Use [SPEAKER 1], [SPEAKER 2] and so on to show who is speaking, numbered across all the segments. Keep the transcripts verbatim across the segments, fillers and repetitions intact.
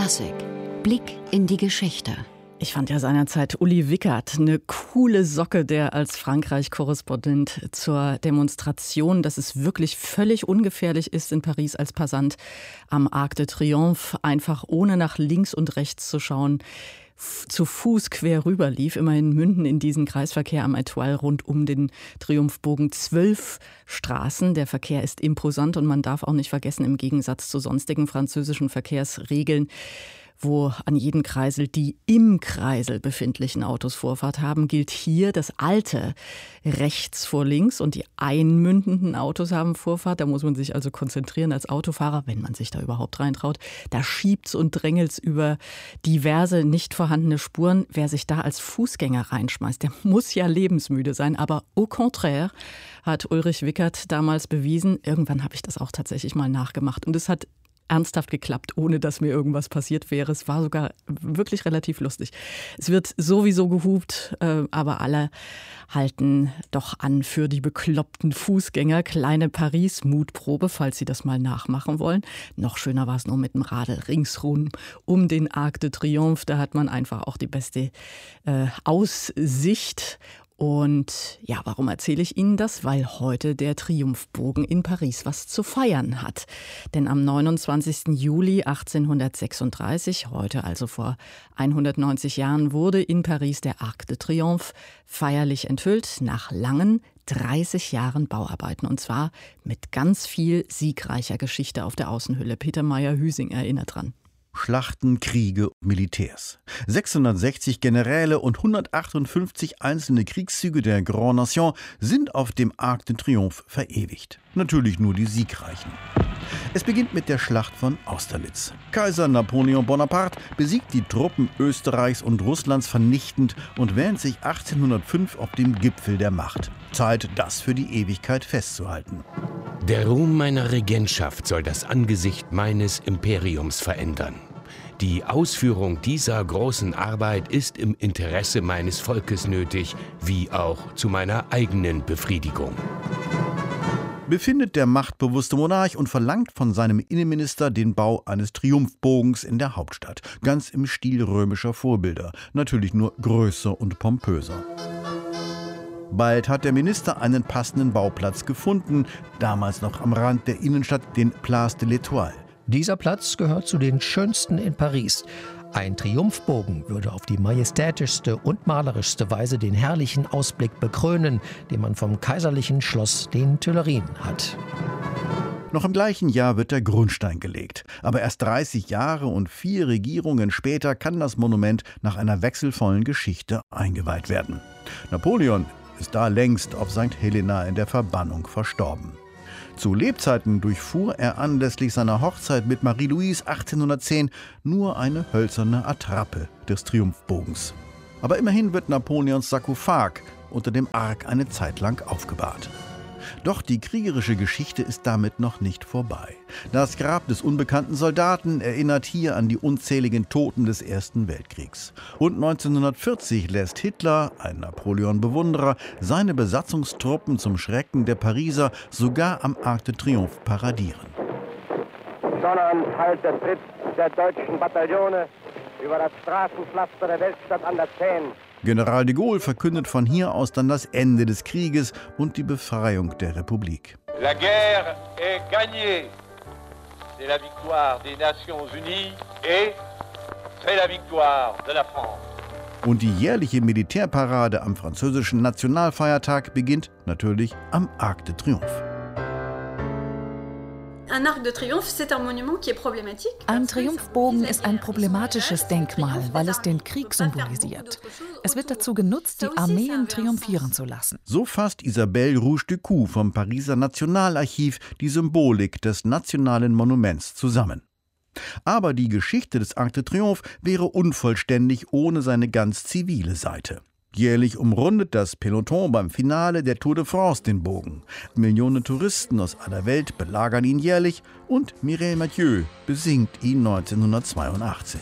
[SPEAKER 1] Klassik. Blick in die Geschichte.
[SPEAKER 2] Ich fand ja seinerzeit Uli Wickert eine coole Socke, der als Frankreich-Korrespondent zur Demonstration, dass es wirklich völlig ungefährlich ist, in Paris als Passant am Arc de Triomphe einfach ohne nach links und rechts zu schauen, zu Fuß quer rüber lief. Immerhin münden in diesen Kreisverkehr am Étoile rund um den Triumphbogen zwölf Straßen. Der Verkehr ist imposant und man darf auch nicht vergessen, im Gegensatz zu sonstigen französischen Verkehrsregeln, wo an jedem Kreisel die im Kreisel befindlichen Autos Vorfahrt haben, gilt hier das alte rechts vor links und die einmündenden Autos haben Vorfahrt. Da muss man sich also konzentrieren als Autofahrer, wenn man sich da überhaupt reintraut. Da schiebt's und drängelt's über diverse nicht vorhandene Spuren. Wer sich da als Fußgänger reinschmeißt, der muss ja lebensmüde sein. Aber au contraire hat Ulrich Wickert damals bewiesen. Irgendwann habe ich das auch tatsächlich mal nachgemacht und es hat ernsthaft geklappt, ohne dass mir irgendwas passiert wäre. Es war sogar wirklich relativ lustig. Es wird sowieso gehupt, äh, aber alle halten doch an für die bekloppten Fußgänger. Kleine Paris-Mutprobe, falls Sie das mal nachmachen wollen. Noch schöner war es nur mit dem Radl ringsrum um den Arc de Triomphe. Da hat man einfach auch die beste äh, Aussicht. Und ja, warum erzähle ich Ihnen das? Weil heute der Triumphbogen in Paris was zu feiern hat. Denn am neunundzwanzigsten Juli achtzehnhundertsechsunddreißig, heute also vor hundertneunzig Jahren, wurde in Paris der Arc de Triomphe feierlich enthüllt, nach langen dreißig Jahren Bauarbeiten. Und zwar mit ganz viel siegreicher Geschichte auf der Außenhülle. Peter Meyer-Hüsing erinnert dran.
[SPEAKER 3] Schlachten, Kriege, Militärs. sechshundertsechzig Generäle und hundertachtundfünfzig einzelne Kriegszüge der Grand Nation sind auf dem Arc de Triomphe verewigt. Natürlich nur die siegreichen. Es beginnt mit der Schlacht von Austerlitz. Kaiser Napoleon Bonaparte besiegt die Truppen Österreichs und Russlands vernichtend und wähnt sich achtzehnhundertfünf auf dem Gipfel der Macht. Zeit, das für die Ewigkeit festzuhalten.
[SPEAKER 4] Der Ruhm meiner Regentschaft soll das Angesicht meines Imperiums verändern. Die Ausführung dieser großen Arbeit ist im Interesse meines Volkes nötig, wie auch zu meiner eigenen Befriedigung.
[SPEAKER 3] Befindet der machtbewusste Monarch und verlangt von seinem Innenminister den Bau eines Triumphbogens in der Hauptstadt. Ganz im Stil römischer Vorbilder, natürlich nur größer und pompöser. Bald hat der Minister einen passenden Bauplatz gefunden, damals noch am Rand der Innenstadt, den Place de l'Étoile.
[SPEAKER 5] Dieser Platz gehört zu den schönsten in Paris. Ein Triumphbogen würde auf die majestätischste und malerischste Weise den herrlichen Ausblick bekrönen, den man vom kaiserlichen Schloss den Tuilerien hat.
[SPEAKER 3] Noch im gleichen Jahr wird der Grundstein gelegt. Aber erst dreißig Jahre und vier Regierungen später kann das Monument nach einer wechselvollen Geschichte eingeweiht werden. Napoleon ist da längst auf Sankt Helena in der Verbannung verstorben. Zu Lebzeiten durchfuhr er anlässlich seiner Hochzeit mit Marie-Louise achtzehnhundertzehn nur eine hölzerne Attrappe des Triumphbogens. Aber immerhin wird Napoleons Sarkophag unter dem Arc eine Zeit lang aufgebahrt. Doch die kriegerische Geschichte ist damit noch nicht vorbei. Das Grab des unbekannten Soldaten erinnert hier an die unzähligen Toten des Ersten Weltkriegs. Und neunzehnhundertvierzig lässt Hitler, ein Napoleon-Bewunderer, seine Besatzungstruppen zum Schrecken der Pariser sogar am Arc de Triomphe paradieren.
[SPEAKER 6] Donnernd der Tritt der deutschen Bataillone über das Straßenpflaster der Weltstadt an der Seine.
[SPEAKER 3] General de Gaulle verkündet von hier aus dann das Ende des Krieges und die Befreiung der Republik.
[SPEAKER 7] La guerre est gagnée. C'est la victoire des Nations Unies et c'est la victoire de la France.
[SPEAKER 3] Und die jährliche Militärparade am französischen Nationalfeiertag beginnt natürlich am Arc de Triomphe.
[SPEAKER 8] Ein Triumphbogen ist ein problematisches Denkmal, weil es den Krieg symbolisiert. Es wird dazu genutzt, die Armeen triumphieren zu lassen.
[SPEAKER 3] So fasst Isabelle Rouge-Ducoux vom Pariser Nationalarchiv die Symbolik des nationalen Monuments zusammen. Aber die Geschichte des Arc de Triomphe wäre unvollständig ohne seine ganz zivile Seite. Jährlich umrundet das Peloton beim Finale der Tour de France den Bogen. Millionen Touristen aus aller Welt belagern ihn jährlich und Mireille Mathieu besingt ihn neunzehnhundertzweiundachtzig.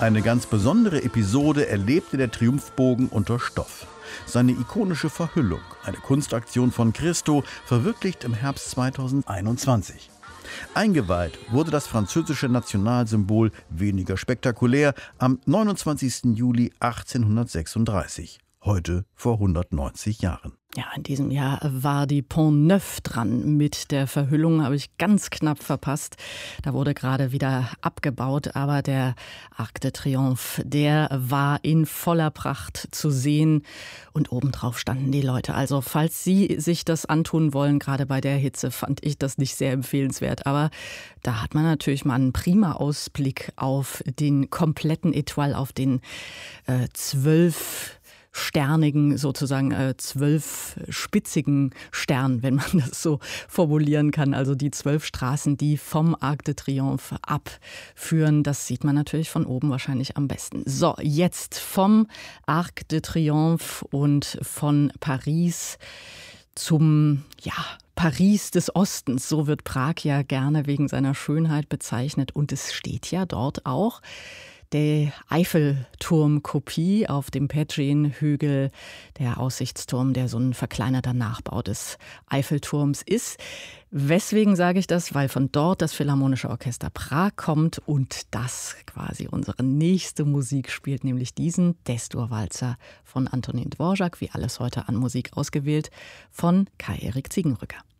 [SPEAKER 3] Eine ganz besondere Episode erlebte der Triumphbogen unter Stoff. Seine ikonische Verhüllung, eine Kunstaktion von Christo, verwirklicht im Herbst zweitausendeinundzwanzig. Eingeweiht wurde das französische Nationalsymbol weniger spektakulär am neunundzwanzigsten Juli achtzehnhundertsechsunddreißig, heute vor hundertneunzig Jahren.
[SPEAKER 2] Ja, in diesem Jahr war die Pont Neuf dran mit der Verhüllung, habe ich ganz knapp verpasst. Da wurde gerade wieder abgebaut, aber der Arc de Triomphe, der war in voller Pracht zu sehen und obendrauf standen die Leute. Also falls Sie sich das antun wollen, gerade bei der Hitze, fand ich das nicht sehr empfehlenswert. Aber da hat man natürlich mal einen prima Ausblick auf den kompletten Etoile, auf den äh, zwölf sternigen, sozusagen äh, zwölfspitzigen Stern, wenn man das so formulieren kann. Also die zwölf Straßen, die vom Arc de Triomphe abführen. Das sieht man natürlich von oben wahrscheinlich am besten. So, jetzt vom Arc de Triomphe und von Paris zum, ja, Paris des Ostens. So wird Prag ja gerne wegen seiner Schönheit bezeichnet. Und es steht ja dort auch die Eiffelturmkopie auf dem Pedřin-Hügel, der Aussichtsturm, der so ein verkleinerter Nachbau des Eiffelturms ist. Weswegen sage ich das? Weil von dort das Philharmonische Orchester Prag kommt und das quasi unsere nächste Musik spielt, nämlich diesen Des-Dur-Walzer von Antonín Dvořák, wie alles heute an Musik ausgewählt, von Kai-Erik Ziegenrücker.